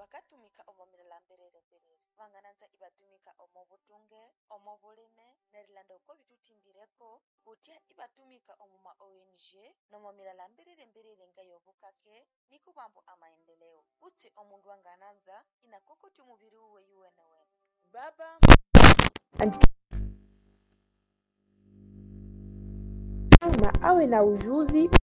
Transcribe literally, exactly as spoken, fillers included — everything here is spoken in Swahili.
bakatumika omo milala mberere mberere vangananza ibatumika omo butunge omo bulime nerilanda uko bitutimbireko kutya ibatumika omo ma O N G nomo milala mberere mberere ngayo bukake niku bambo amaendeleo utsi omundu wangananza inakokoti umubiri uwe yuwene wene baba na awe na ujuzi